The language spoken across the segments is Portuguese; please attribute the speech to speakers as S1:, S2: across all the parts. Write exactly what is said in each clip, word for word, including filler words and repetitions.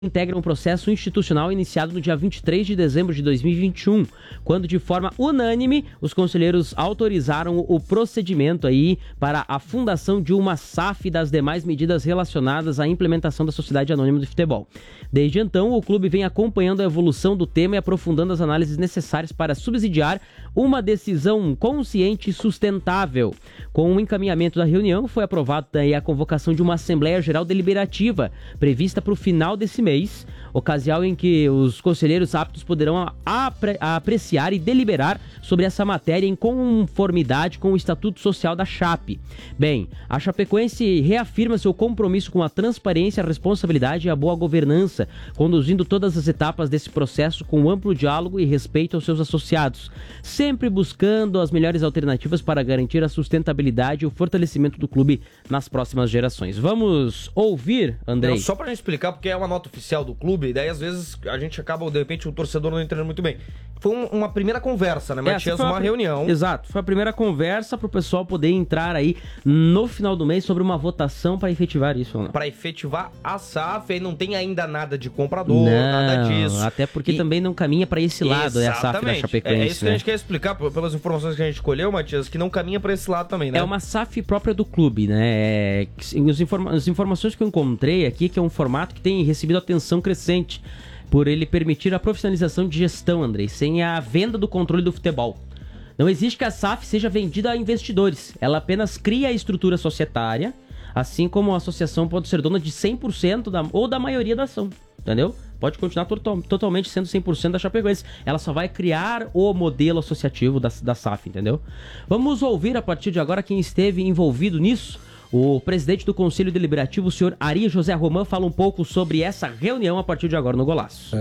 S1: integra um processo institucional iniciado no dia vinte e três de dezembro de dois mil e vinte e um, quando de forma unânime os conselheiros autorizaram o procedimento aí para a fundação de uma S A F e das demais medidas relacionadas à implementação da Sociedade Anônima de Futebol. Desde então, o clube vem acompanhando a evolução do tema e aprofundando as análises necessárias para subsidiar uma decisão consciente e sustentável. Com o encaminhamento da reunião, foi aprovada aí a convocação de uma Assembleia Geral Deliberativa, prevista para o final desse mês, ocasião em que os conselheiros aptos poderão apre- apreciar e deliberar sobre essa matéria em conformidade com o Estatuto Social da Chape. Bem, a Chapecoense reafirma seu compromisso com a transparência, a responsabilidade e a boa governança, conduzindo todas as etapas desse processo com amplo diálogo e respeito aos seus associados, sempre buscando as melhores alternativas para garantir a sustentabilidade e o fortalecimento do clube nas próximas gerações. Vamos ouvir, Andrei?
S2: Não, só pra gente explicar, porque é uma nota oficial do clube, e daí às vezes a gente acaba, de repente, o torcedor não entendendo muito bem. Foi um, uma primeira conversa, né, Matias? Uma
S1: a...
S2: reunião.
S1: Exato, foi a primeira conversa pro pessoal poder entrar aí no final do mês sobre uma votação para efetivar isso.
S2: Para efetivar a S A F, aí não tem ainda nada de comprador,
S1: não,
S2: nada disso.
S1: Até porque
S2: e...
S1: também não caminha para esse lado, é a S A F da Chapecoense.
S2: É isso, né? Que a gente quer explicar, pelas informações que a gente escolheu, Matias, que não caminha para esse lado também, né?
S1: É uma S A F própria do clube, né? É... As, informa... As informações que eu encontrei aqui, que é um formato que tem recebido atenção crescente, por ele permitir a profissionalização de gestão, Andrei, sem a venda do controle do futebol. Não existe que a S A F seja vendida a investidores. Ela apenas cria a estrutura societária, assim como a associação pode ser dona de cem por cento da, ou da maioria da ação, entendeu? Pode continuar to- totalmente sendo cem por cento da Chapecoense. Ela só vai criar o modelo associativo da, da S A F, entendeu? Vamos ouvir a partir de agora quem esteve envolvido nisso. O presidente do Conselho Deliberativo, o senhor Ari José Roman, fala um pouco sobre essa reunião a partir de agora no Golaço.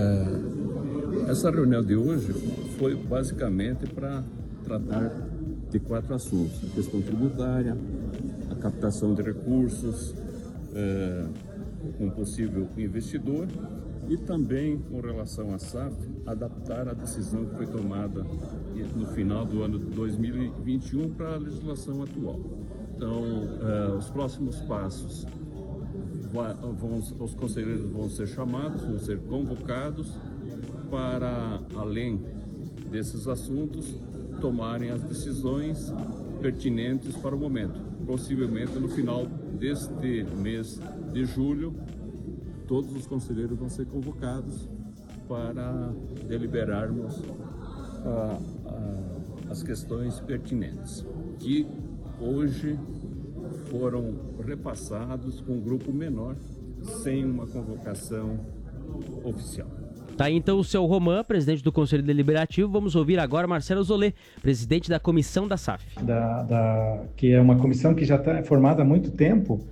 S3: É, essa reunião de hoje foi basicamente para tratar de quatro assuntos: a questão tributária, a captação de recursos, é, um possível investidor e também, com relação à S A F, adaptar a decisão que foi tomada no final do ano de dois mil e vinte e um para a legislação atual. Então, uh, os próximos passos, vai, vão, os conselheiros vão ser chamados, vão ser convocados para, além desses assuntos, tomarem as decisões pertinentes para o momento. Possivelmente, no final deste mês de julho, todos os conselheiros vão ser convocados para deliberarmos uh, uh, as questões pertinentes, que hoje foram repassados com um grupo menor, sem uma convocação oficial.
S1: Tá aí então o seu Roman, presidente do Conselho Deliberativo. Vamos ouvir agora Marcelo Zolê, presidente da comissão da S A F.
S4: Da, da, que é uma comissão que já está formada há muito tempo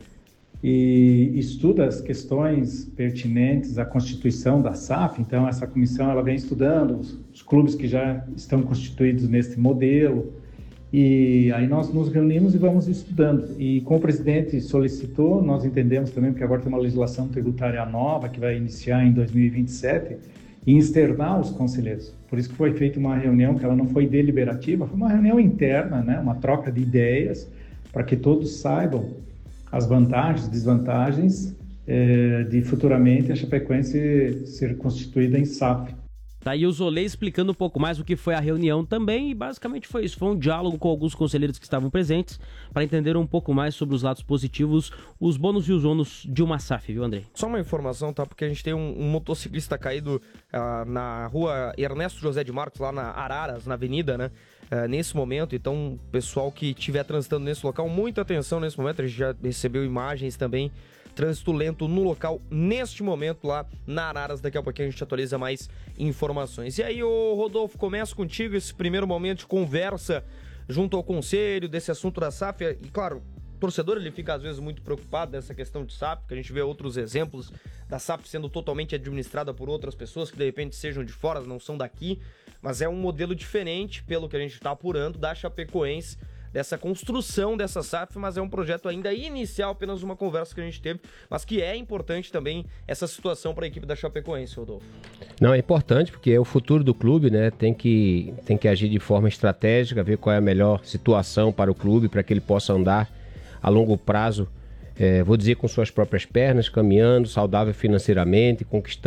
S4: e estuda as questões pertinentes à constituição da S A F. Então, essa comissão ela vem estudando os, os clubes que já estão constituídos nesse modelo. E aí nós nos reunimos e vamos estudando. E como o presidente solicitou, nós entendemos também, porque agora tem uma legislação tributária nova que vai iniciar em dois mil e vinte e sete, e externar os conselheiros. Por isso que foi feita uma reunião que ela não foi deliberativa, foi uma reunião interna, né? Uma troca de ideias, para que todos saibam as vantagens e desvantagens eh, de futuramente a Chapecoense ser constituída em S A F.
S1: Tá aí o Zolê explicando um pouco mais o que foi a reunião também, e basicamente foi isso, foi um diálogo com alguns conselheiros que estavam presentes para entender um pouco mais sobre os lados positivos, os bônus e os ônus de uma S A F, viu, Andrei?
S2: Só uma informação, tá? Porque a gente tem um, um motociclista caído uh, na rua Ernesto José de Marcos, lá na Araras, na avenida, né? Uh, nesse momento, então, pessoal que estiver transitando nesse local, muita atenção nesse momento, a gente já recebeu imagens também. Trânsito lento no local, neste momento lá na Araras. Daqui a pouquinho a gente atualiza mais informações. E aí, ô Rodolfo, começo contigo esse primeiro momento de conversa junto ao conselho desse assunto da S A F. E claro, o torcedor ele fica às vezes muito preocupado nessa questão de S A F, porque a gente vê outros exemplos da S A F sendo totalmente administrada por outras pessoas que de repente sejam de fora, não são daqui, mas é um modelo diferente, pelo que a gente está apurando, da Chapecoense, dessa construção dessa S A F, mas é um projeto ainda inicial, apenas uma conversa que a gente teve, mas que é importante também essa situação para a equipe da Chapecoense, Rodolfo.
S5: Não, é importante porque é o futuro do clube, né? Tem que, tem que agir de forma estratégica, ver qual é a melhor situação para o clube, para que ele possa andar a longo prazo é, vou dizer, com suas próprias pernas, caminhando, saudável financeiramente, conquistando